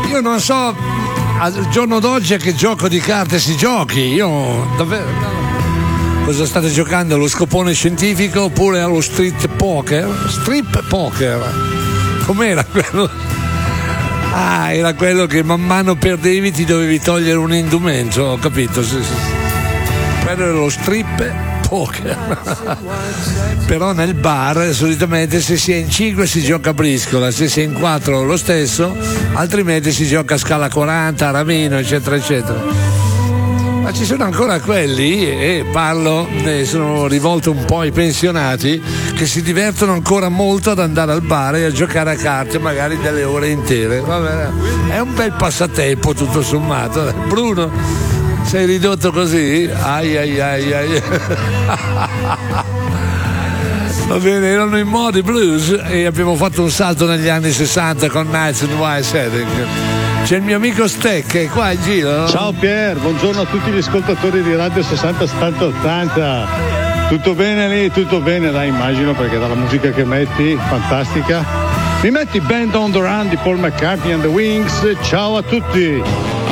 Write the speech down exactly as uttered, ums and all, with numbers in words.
io non so al giorno d'oggi a che gioco di carte si giochi. Io davvero no. Cosa state giocando? Allo scopone scientifico oppure allo street poker? Strip poker. Com'era quello? Ah, era quello che man mano perdevi ti dovevi togliere un indumento, ho capito, sì, sì. Quello era lo strip poker. Però nel bar solitamente se si è in cinque si gioca a briscola, se si è in quattro lo stesso, altrimenti si gioca a scala quaranta, a ramino, eccetera eccetera. Ma ci sono ancora quelli, e parlo, ne sono rivolto un po' ai pensionati, che si divertono ancora molto ad andare al bar e a giocare a carte magari delle ore intere. Vabbè, è un bel passatempo tutto sommato. Bruno, sei ridotto così? Ai ai ai ai. Va bene, erano i Modi Blues e abbiamo fatto un salto negli anni sessanta con Nights in White Setting. C'è il mio amico Steck che è qua in giro. Ciao Pier, buongiorno a tutti gli ascoltatori di Radio sessanta settanta ottanta. Tutto bene lì? Tutto bene, dai, immagino, perché dalla musica che metti, fantastica. Mi metti Band on the Run di Paul McCartney and the Wings. Ciao a tutti.